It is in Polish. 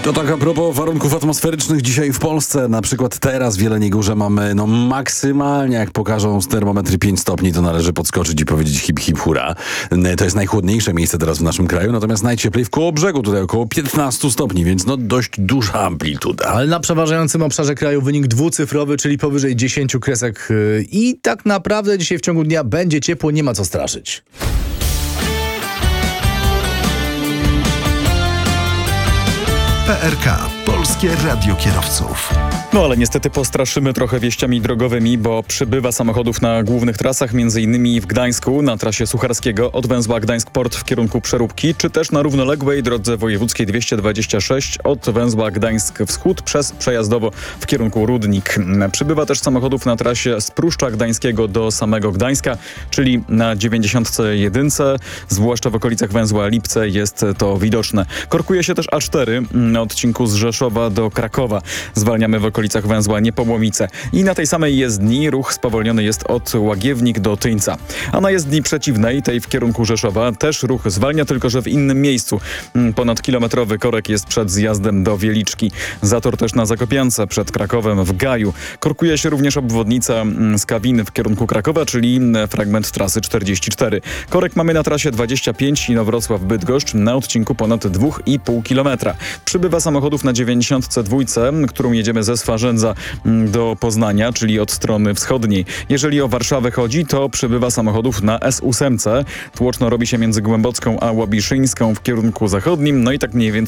To tak a propos warunków atmosferycznych dzisiaj w Polsce. Na przykład teraz w Jeleniej Górze mamy maksymalnie, jak pokażą termometry 5 stopni, to należy podskoczyć i powiedzieć hip hip hura. To jest najchłodniejsze miejsce teraz w naszym kraju, natomiast najcieplej w Kołobrzegu, tutaj około 15 stopni, więc dość duża amplituda. Ale na przeważającym obszarze kraju wynik dwucyfrowy, czyli powyżej 10 kresek. I tak naprawdę dzisiaj w ciągu dnia będzie ciepło, nie ma co straszyć. PRK. Polskie Radio Kierowców. No ale niestety postraszymy trochę wieściami drogowymi, bo przybywa samochodów na głównych trasach, m.in. w Gdańsku na trasie Sucharskiego od węzła Gdańsk-Port w kierunku Przeróbki, czy też na równoległej drodze wojewódzkiej 226 od węzła Gdańsk-Wschód przez Przejazdowo w kierunku Rudnik. Przybywa też samochodów na trasie z Pruszcza Gdańskiego do samego Gdańska, czyli na 91, zwłaszcza w okolicach węzła Lipce jest to widoczne. Korkuje się też A4 na odcinku z Rzeszowa do Krakowa. Zwalniamy w okolicach węzła Niepołomice. I na tej samej jezdni ruch spowolniony jest od Łagiewnik do Tyńca. A na jezdni przeciwnej, tej w kierunku Rzeszowa, też ruch zwalnia, tylko że w innym miejscu. Ponadkilometrowy korek jest przed zjazdem do Wieliczki. Zator też na Zakopiance przed Krakowem w Gaju. Korkuje się również obwodnica z Kawin w kierunku Krakowa, czyli fragment trasy 44. Korek mamy na trasie 25 Inowrocław-Bydgoszcz na odcinku ponad 2,5 km. Przybywa samochodów na 92, którą jedziemy ze Swarzędza do Poznania, czyli od strony wschodniej. Jeżeli o Warszawę chodzi, to przybywa samochodów na S8. Tłoczno robi się między Głębocką a Łabiszyńską w kierunku zachodnim, no i tak mniej więcej